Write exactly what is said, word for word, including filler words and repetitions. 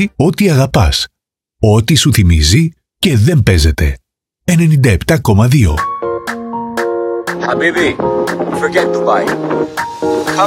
παίζει ό,τι αγαπάς. Ό,τι σου θυμίζει και δεν παίζεται. ενενήντα επτά κόμμα δύο. Habibi, forget Dubai.